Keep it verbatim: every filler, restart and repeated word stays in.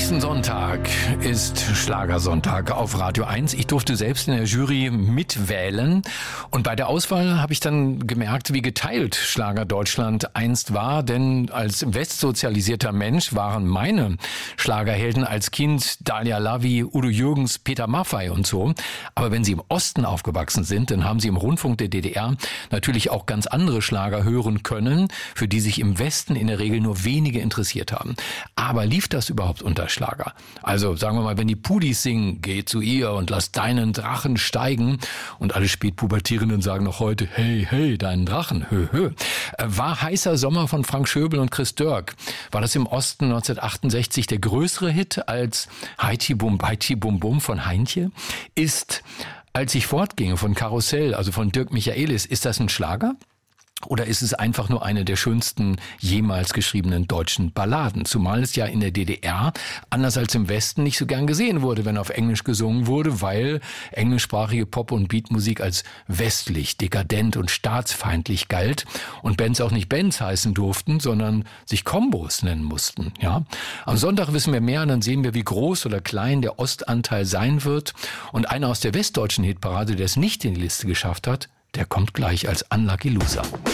Nächsten Sonntag ist Schlagersonntag auf Radio eins. Ich durfte selbst in der Jury mitwählen und bei der Auswahl habe ich dann gemerkt, wie geteilt Schlager Deutschland einst war, denn als westsozialisierter Mensch waren meine Schlagerhelden als Kind Dalia Lavi, Udo Jürgens, Peter Maffay und so. Aber wenn sie im Osten aufgewachsen sind, dann haben sie im Rundfunk der D D R natürlich auch ganz andere Schlager hören können, für die sich im Westen in der Regel nur wenige interessiert haben. Aber lief das überhaupt unter Schlager? Also sagen wir mal, wenn die Pudis singen, geh zu ihr und lass deinen Drachen steigen und alle Spätpubertierenden sagen noch heute, hey, hey, deinen Drachen, hö, hö. War Heißer Sommer von Frank Schöbel und Chris Dörk. War das im Osten neunzehnhundertachtundsechzig der größere Hit als Heiti Bum Heiti Bum Bum von Heintje? Ist Als ich fortginge von Karussell, also von Dirk Michaelis, ist das ein Schlager? Oder ist es einfach nur eine der schönsten jemals geschriebenen deutschen Balladen? Zumal es ja in der D D R, anders als im Westen, nicht so gern gesehen wurde, wenn auf Englisch gesungen wurde, weil englischsprachige Pop- und Beatmusik als westlich, dekadent und staatsfeindlich galt und Bands auch nicht Bands heißen durften, sondern sich Kombos nennen mussten. Ja? Am Sonntag wissen wir mehr und dann sehen wir, wie groß oder klein der Ostanteil sein wird. Und einer aus der westdeutschen Hitparade, der es nicht in die Liste geschafft hat, der kommt gleich als Unlucky Loser.